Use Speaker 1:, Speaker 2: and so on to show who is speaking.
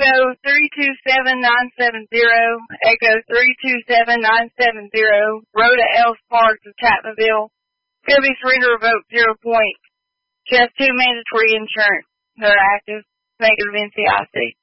Speaker 1: Echo 327970, Echo 327970, Rhoda L. Sparks of Chapmanville. It's going to be surrender revoke 0 point. She has 2 mandatory insurance that are active, negative NCIC.